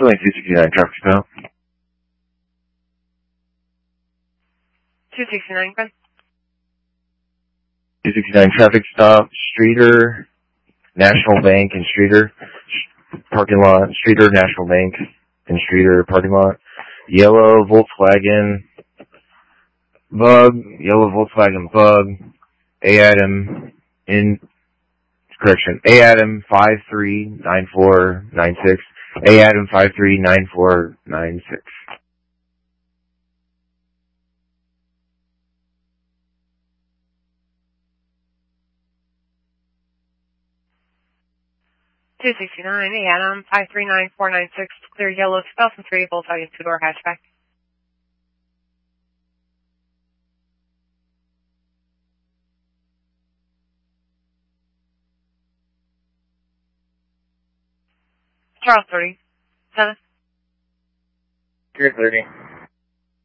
Filling 269 traffic stop. 269, Chris. 269 traffic stop, Streeter, National Bank and Streeter, parking lot, Streeter, National Bank and Streeter parking lot. Yellow Volkswagen Bug, A-Adam 539496, A-Adam 539496. A-Adam 539496, clear yellow 2003 Volkswagen two-door hatchback. Charles 30. 7. Clear 30.